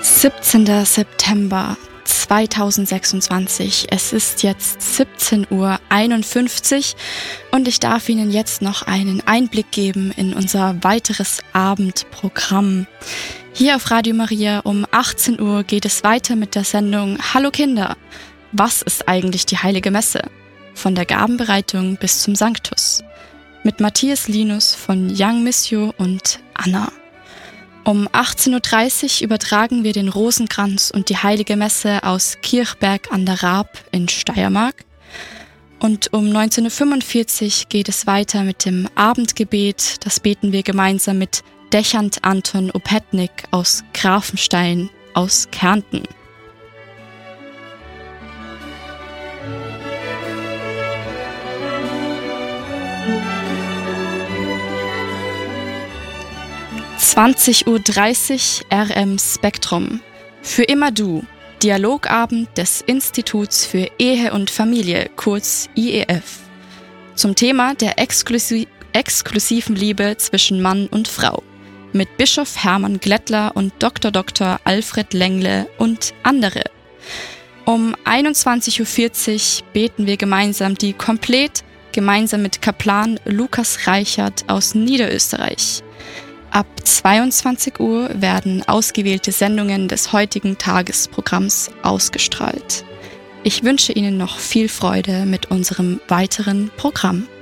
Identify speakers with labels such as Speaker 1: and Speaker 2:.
Speaker 1: 17. September 2026. Es ist jetzt 17:51 Uhr und ich darf Ihnen jetzt noch einen Einblick geben in unser weiteres Abendprogramm. Hier auf Radio Maria um 18 Uhr geht es weiter mit der Sendung Hallo Kinder. Was ist eigentlich die Heilige Messe? Von der Gabenbereitung bis zum Sanctus. Mit Matthias Linus von Young Missio und Anna. Um 18:30 Uhr übertragen wir den Rosenkranz und die Heilige Messe aus Kirchberg an der Raab in Steiermark. Und um 19:45 Uhr geht es weiter mit dem Abendgebet. Das beten wir gemeinsam mit Dechant Anton Opetnik aus Grafenstein aus Kärnten. (20:30 Uhr) RM Spektrum. Für immer du. Dialogabend des Instituts für Ehe und Familie, kurz IEF. Zum Thema der exklusiven Liebe zwischen Mann und Frau. Mit Bischof Hermann Glättler und Dr. Alfred Lengle und andere. Um 21:40 Uhr beten wir gemeinsam die Komplett, gemeinsam mit Kaplan Lukas Reichert aus Niederösterreich. Ab 22 Uhr werden ausgewählte Sendungen des heutigen Tagesprogramms ausgestrahlt. Ich wünsche Ihnen noch viel Freude mit unserem weiteren Programm.